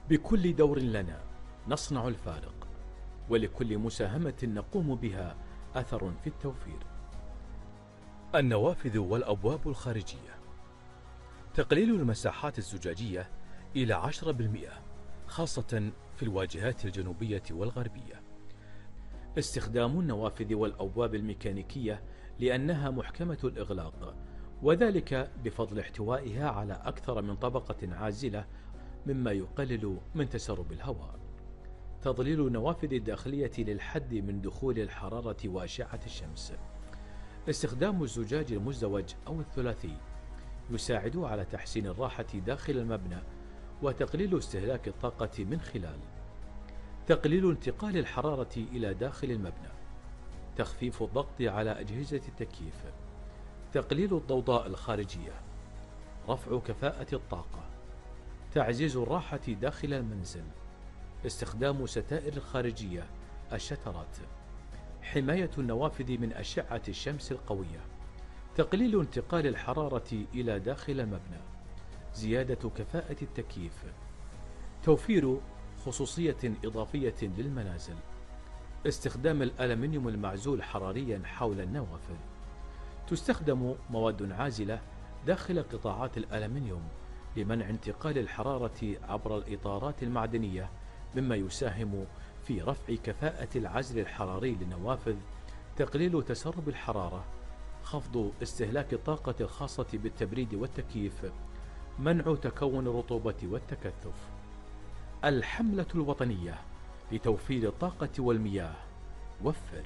بكل دور لنا نصنع الفارق، ولكل مساهمة نقوم بها أثر في التوفير. النوافذ والأبواب الخارجية: تقليل المساحات الزجاجية إلى 10%، خاصة في الواجهات الجنوبية والغربية. استخدام النوافذ والأبواب الميكانيكية لأنها محكمة الإغلاق، وذلك بفضل احتوائها على أكثر من طبقة عازلة مما يقلل من تسرب الهواء. تظليل النوافذ الداخلية للحد من دخول الحرارة وأشعة الشمس. استخدام الزجاج المزدوج أو الثلاثي يساعد على تحسين الراحة داخل المبنى وتقليل استهلاك الطاقة من خلال تقليل انتقال الحرارة إلى داخل المبنى، تخفيف الضغط على أجهزة التكييف، تقليل الضوضاء الخارجية، رفع كفاءة الطاقة، تعزيز الراحة داخل المنزل، استخدام ستائر الخارجية الشترات، حماية النوافذ من أشعة الشمس القوية، تقليل انتقال الحرارة إلى داخل المبنى، زيادة كفاءة التكييف، توفير خصوصية إضافية للمنازل، استخدام الألمنيوم المعزول حراريا حول النوافذ. تستخدم مواد عازلة داخل قطاعات الألمنيوم لمنع انتقال الحرارة عبر الإطارات المعدنية، مما يساهم في رفع كفاءة العزل الحراري للنوافذ، تقليل تسرب الحرارة، خفض استهلاك الطاقة الخاصة بالتبريد والتكييف، منع تكون الرطوبة والتكثف. الحملة الوطنية لتوفير الطاقة والمياه. وفر.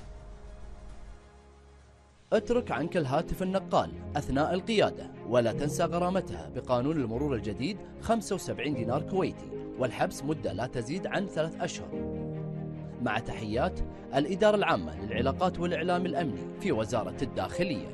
اترك عنك الهاتف النقال أثناء القيادة، ولا تنسى غرامتها بقانون المرور الجديد 75 دينار كويتي، والحبس مدة لا تزيد عن 3 أشهر. مع تحيات الإدارة العامة للعلاقات والإعلام الأمني في وزارة الداخلية.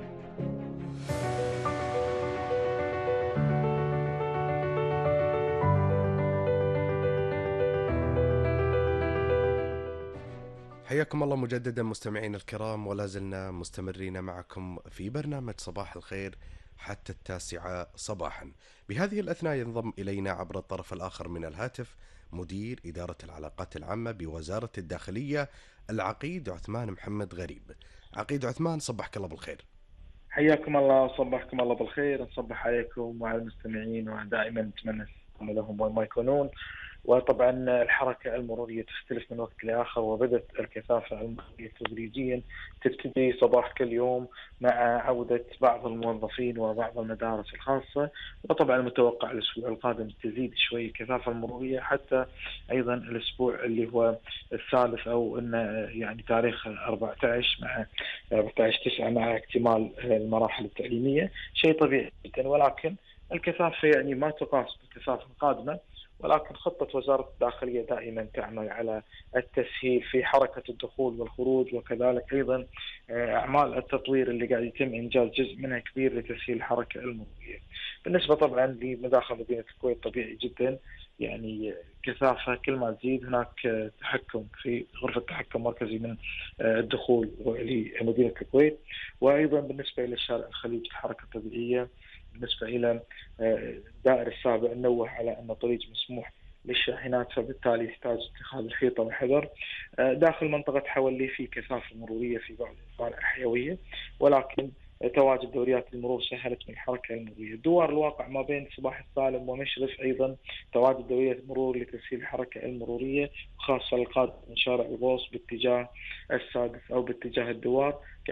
حياكم الله مجددا مستمعين الكرام، ولا زلنا مستمرين معكم في برنامج صباح الخير حتى 9 صباحا. بهذه الأثناء ينضم إلينا عبر الطرف الآخر من الهاتف مدير إدارة العلاقات العامة بوزارة الداخلية العقيد عثمان محمد غريب. عقيد عثمان، صبحك الله بالخير. حياكم الله، صبحكم الله بالخير، نصبح عليكم وعلى المستمعين، ودائما نتمنى لهم وين ما يكونون. وطبعا الحركة المرورية تختلف من وقت لآخر، وبدأت الكثافة المرورية تدريجيا تبتدي صباح كل يوم مع عودة بعض الموظفين وبعض المدارس الخاصة. وطبعا المتوقع الأسبوع القادم تزيد شوي الكثافة المرورية، حتى أيضا الأسبوع اللي هو الثالث أو إنه يعني تاريخ 14 مع 14/9 مع اكتمال المراحل التعليمية، شيء طبيعي جدا. ولكن الكثافة يعني ما تقاس بالكثافة القادمة، ولكن خطة وزارة الداخلية دائما تعمل على التسهيل في حركة الدخول والخروج، وكذلك أيضا أعمال التطوير اللي قاعد يتم إنجاز جزء منها كبير لتسهيل الحركة المرورية. بالنسبة طبعا لمداخل مدينة الكويت، طبيعي جدا يعني كثافة كل ما تزيد هناك تحكم في غرفة تحكم مركزي من الدخول لمدينة الكويت. وأيضا بالنسبة إلى الشارع الخليجي الحركة طبيعية. بالنسبة إلى الدائر السابع نوه على أن طريق مسموح للشاحنات، فبالتالي يحتاج اتخاذ الحيطة والحذر. داخل منطقة حولي في كثافة مرورية في بعض الشوارع الحيوية، ولكن تواجد دوريات المرور سهلت من الحركة المرورية. دوار الواقع ما بين صباح السالم ومشرف أيضا تواجد دورية مرور لتسهيل الحركة المرورية، خاصة القادم من شارع الغوص باتجاه السادس أو باتجاه الدوار.